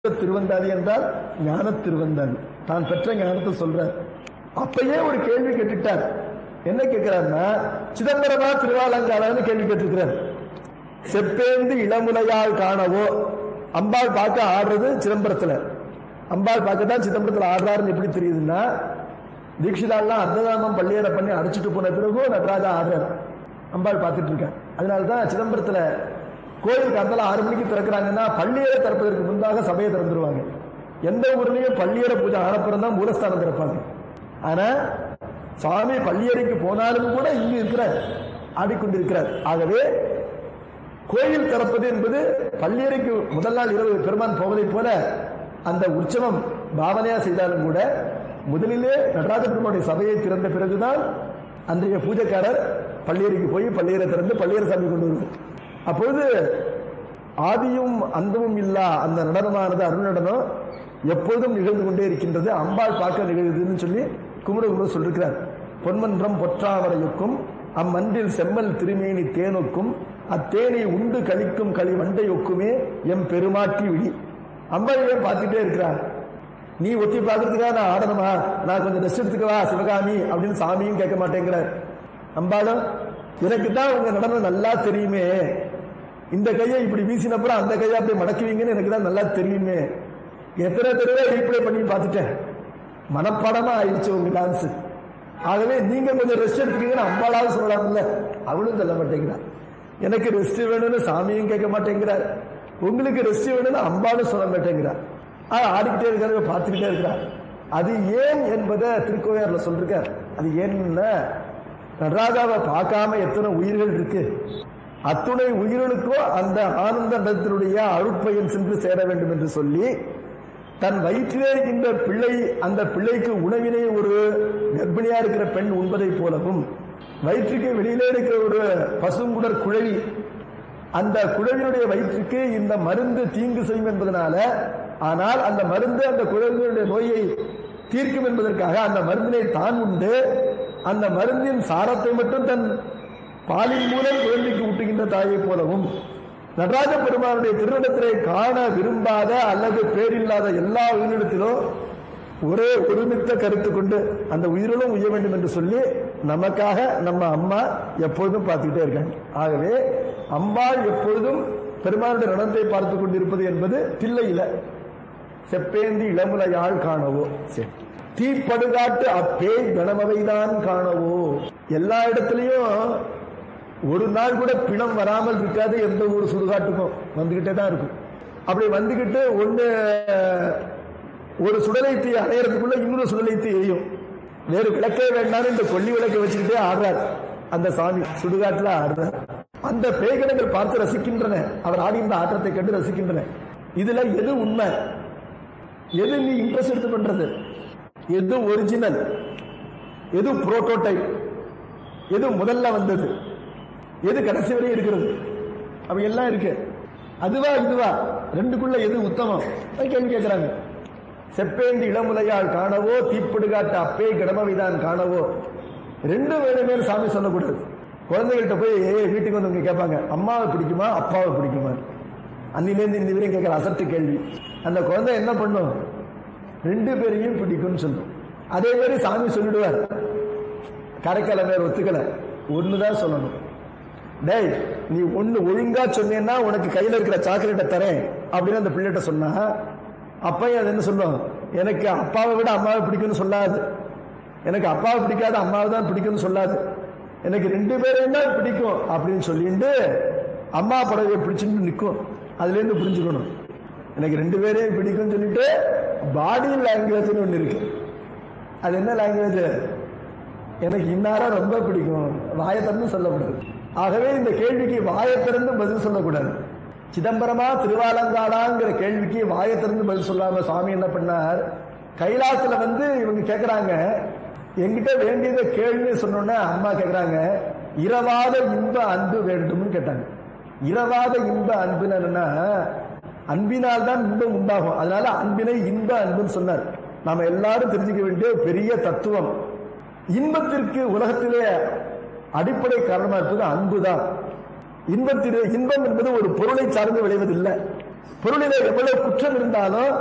திருவந்தாதி என்றால் ஞான திருவந்தாதி. தான் பெற்ற ஞானத்தை சொல்றார். அப்பயே ஒரு கேள்வி கேட்டுட்டார். என்ன கேட்கிறார்னா, சிதம்பரமா திருவாலங்காடான்னு கேள்வி கேட்டிருக்கிறார். செப்பேந்து இளமுலையால் காணவோ, அம்பாள் பார்க்க ஆடுறது சிதம்பரத்துல, அம்பாள் பார்க்க தான் சிதம்பரத்துல ஆடுறாருன்னு எப்படி தெரியுதுன்னா, தீட்சிதாலாம் அர்த்ததாமம் பள்ளியரை பண்ணி அடைச்சிட்டு போன பிறகும் நடராஜா ஆடுறாரு, அம்பாள் பார்த்துட்டு இருக்கார். அதனாலதான் சிதம்பரத்துல கோயில் காலத்துல 6 மணிக்கு திறக்கிறாங்கன்னா பள்ளியரை திறப்பதற்கு முன்பாக சபையை திறந்துருவாங்க. எந்த ஊர்லயும் பள்ளியரை பூஜை ஆனப்புறம் தான் மூலஸ்தானம் திறப்பாங்க. ஆனா சுவாமி பள்ளியறைக்கு போனாலும் கூட இங்கு இருக்கிறார், ஆடிக்கொண்டிருக்கிறார். ஆகவே கோயில் திறப்பது என்பது பள்ளியறைக்கு முதல் நாள் இரவு பெருமான் போவதை போல அந்த உற்சவம் பாவனையா செய்தாலும் கூட முதலிலே நடராஜ பெருமானுடைய சபையை திறந்த பிறகுதான் அன்றைய பூஜைக்காரர் பள்ளியறைக்கு போய் பள்ளியறை திறந்து பள்ளியறை சாமி கொண்டு வருவார். அப்பொழுது ஆதியும் அந்தமும் இல்லா அந்த நடனமானது அருள் நடனம் எப்பொழுதும் நிகழ்ந்து கொண்டே இருக்கின்றது. அம்பாள் பார்க்க நிகழ்வுன்னு சொல்லி குமரகுரு சொல்லிருக்கிறார். பொன்மன்றம் பொற்றாவரையுக்கும் அம்மன்றில் செம்மல் திருமேனி தேனொக்கும் அத்தேனை உண்டு கழிக்கும் களி வண்டையொக்குமே எம் பெருமாட்டி விழி. அம்பாளையே பார்த்துட்டே இருக்கிறார். நீ ஒத்தி பார்க்கறதுக்காக நான் ஆடணுமா, நான் கொஞ்சம் ரெஸ்ட் எடுத்துக்கவா சிவகாமி அப்படின்னு சாமியும் கேட்க மாட்டேங்கிறார். அம்பாளும் எனக்கு தான் உங்க நடனம் நல்லா தெரியுமே, இந்த கையை இப்படி வீசினப்புறம் அந்த கையை அப்படி மடக்குவீங்கன்னு எனக்கு தான் நல்லா தெரியுமே, எத்தனை தடவை ரீப்ளே பண்ணி பார்த்துட்டேன், மனப்பாடமா ஆயிடுச்சு உங்க டான்ஸ், ஆகவே நீங்க கொஞ்சம் ரெஸ்ட் எடுத்துக்கீங்கன்னு அம்பாளாவது சொல்லலாம்ல, அவளும் சொல்ல மாட்டேங்கிறார். எனக்கு ரெஸ்ட் வேணும்னு சாமியும் கேட்க மாட்டேங்கிறார், உங்களுக்கு ரெஸ்ட் வேணும்னு அம்பாலும் சொல்ல மாட்டேங்கிறார். ஆடிக்கிட்டே இருக்கிற பார்த்துக்கிட்டே இருக்கிறார். அது ஏன் என்பதை திருக்கோயாறுல சொல்லிருக்கார். அது ஏன்னா, நடராஜாவை பார்க்காம எத்தனை உயிர்கள் இருக்கு, அத்துணை உயிர்களுக்கோ அந்த ஆனந்த நடத்தினுடைய அருட்பயன் சென்று சேர வேண்டும் என்று சொல்லி தன் வயிற்றிலே இருக்கின்ற பிள்ளை, அந்த பிள்ளைக்கு உணவினை ஒரு கர்ப்பிணியா இருக்கிற பெண் உண்பதை போலவும், வயிற்றுக்கு வெளியிலே இருக்கிற ஒரு பசுங்குடர் குழவி, அந்த குழவினுடைய வயிற்றுக்கு இந்த மருந்து தீங்கு செய்யும் என்பதனால, ஆனால் அந்த மருந்து அந்த குழவினுடைய நோயை தீர்க்கும் என்பதற்காக அந்த மருந்தினை தான் உண்டு, அந்த மருந்தின் சாரத்தை மட்டும் தன் பாலின் மூலம் குழந்தைக்கு ஊட்டுகின்ற தாயை போலவும், நடராஜ பெருமானுடைய திருநடத்திலே காண விரும்பாத அல்லது பேரில்லாத எல்லா உயிரினத்திலும் ஒரே ஒருமித்த கருத்து கொண்டு அந்த உயிரிலும் உய்ய வேண்டும் என்று சொல்லி நமக்காக நம்ம அம்மா எப்பொழுதும் பார்த்துக்கிட்டே இருக்காங்க. ஆகவே அம்பாள் எப்பொழுதும் பெருமானுடைய நடனத்தை பார்த்து கொண்டிருப்பது என்பது தில்லையில செப்பேந்தி இளமுலையாள் காணவோ, சரி தீப்படுகாட்டு அப்பே கணமவைதான் காணவோ. எல்லா இடத்துலயும் ஒரு நாள் கூட பிணம் வராமல் இருக்காது. எந்த ஒரு சுடுகாட்டுக்கும் வந்துகிட்டே தான் இருக்கும். அப்படி வந்துகிட்டு ஒரு சுடலை தீ அணையறதுக்குள்ள இன்னொரு சுடலை தீ எரியும். வேறு விளக்கே வேண்டாம், இந்த கொல்லி விளக்கை வச்சுக்கிட்டே ஆடுறார் அந்த சாமி, சுடுகாட்டுல ஆடுறார். அந்த பேய்கணங்கள் பார்த்து ரசிக்கின்றன, அவர் ஆடுகின்ற ஆட்டத்தை கண்டு ரசிக்கின்றன. இதுல எது உண்மை, எது நீ இன்ட்ரெஸ்ட் எடுத்து பண்றது, எது ஒரிஜினல், எது புரோட்டோடைப், எது முதல்ல வந்தது, எது கடைசி வரையும் இருக்கிறது, அப்படி எல்லாம் இருக்கு. அதுவா இதுவா, ரெண்டுக்குள்ள எது உத்தமம் கேள்வி கேட்கிறாங்க. செப்பேந்தி இளமுலையால் காணவோ, தீப்படுகாட்டு அப்பே கடமவைதான் காணவோ, ரெண்டு வேணுமே சாமி சொல்லக்கூடாது. குழந்தைகள்கிட்ட போய் வீட்டுக்கு வந்து கேட்பாங்க, அம்மாவை பிடிக்குமா அப்பாவை பிடிக்குமா, அன்னிலேருந்து இந்த வரையும் கேட்கிற அசட்டு கேள்வி. அந்த குழந்தை என்ன பண்ணும், ரெண்டு பேரையும் பிடிக்கும்னு சொல்லும். அதே மாதிரி சாமி சொல்லிடுவார், கரைக்கலை மேல ஒத்துக்கலை, ஒண்ணுதான் சொல்லணும். டேய் நீ ஒண்ணு ஒழுங்கா சொன்னேன்னா உனக்கு கையில இருக்கிற சாக்லேட்டை தரேன் அப்படின்னு அந்த பிள்ளைகிட்ட சொன்னா, அப்பையும் அது என்ன சொல்லும், எனக்கு அப்பாவை விட அம்மாவை பிடிக்கும்னு சொல்லாது, எனக்கு அப்பாவை பிடிக்காது அம்மாவை தான் பிடிக்கும்னு சொல்லாது, எனக்கு ரெண்டு பேரையும் தான் பிடிக்கும் அப்படின்னு சொல்லிட்டு அம்மா படவை பிடிச்சுட்டு நிற்கும். அதுல இருந்து புரிஞ்சுக்கணும், எனக்கு ரெண்டு பேரையும் பிடிக்கும்னு சொல்லிட்டு பாடி லாங்குவேஜ்னு ஒண்ணு இருக்கு. அது என்ன லாங்குவேஜ், எனக்கு இன்னாரா ரொம்ப பிடிக்கும், வாயத்திறந்து சொல்லக்கூடாது. ஆகவே இந்த கேள்விக்கு வாயத்திறந்து பதில் சொல்லக்கூடாது. சிதம்பரமா திருவாலங்காடாங்கிற கேள்விக்கு வாயத்திறந்து பதில் சொல்லாம சுவாமி என்ன பண்ணார், கைலாசத்துல வந்து இவங்க கேட்கிறாங்க, என்கிட்ட வேண்டியதை கேள்வி சொன்னோன்னா அம்மா கேட்கிறாங்க, இரவாத இன்ப அன்பு வேண்டும்னு கேட்டாங்க. இரவாத இன்ப அன்புன்னு என்னன்னா, அன்பினால் தான் இன்பம் உண்டாகும், அதனால அன்பினை இன்ப அன்புன்னு சொன்னார். நாம எல்லாரும் தெரிஞ்சுக்க வேண்டிய பெரிய தத்துவம், இன்பத்திற்கு உலகத்திலே அடிப்படை காரணமா இருப்பது அன்புதான். இன்பம் என்பது ஒரு பொருளை சார்ந்து விளைவதில்லை, பொருளிலே எவ்வளவு குற்றம் இருந்தாலும்